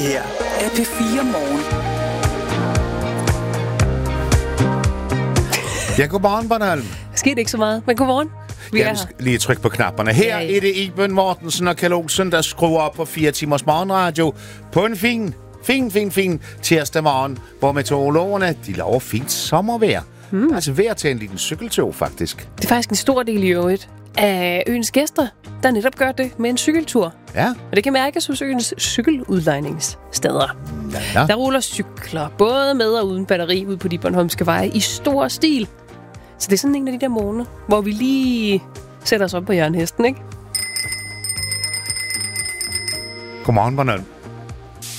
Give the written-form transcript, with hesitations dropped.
her er P4 Morgen. Ja, godmorgen, Bornholm. Skete ikke så meget, men godmorgen. Vi Jeg skal lige trykke på knapperne. Her er det Iben Mortensen og Kjell Olsen, der skruer op på 4 timers morgenradio på en fin tirsdag morgen, hvor meteorologerne, de lover fint sommervejr. Altså vejr til en liten cykeltog, faktisk. Det er faktisk en stor del i øvrigt af øens gæster, der netop gør det med en cykeltur. Ja. Og det kan mærkes hos øens cykeludlejningssteder. Ja. Der ruller cykler, både med og uden batteri, ud på de bornholmske veje i stor stil. Så det er sådan en af de der måneder, hvor vi lige sætter os op på jernhesten, ikke? Godmorgen, Bornholm.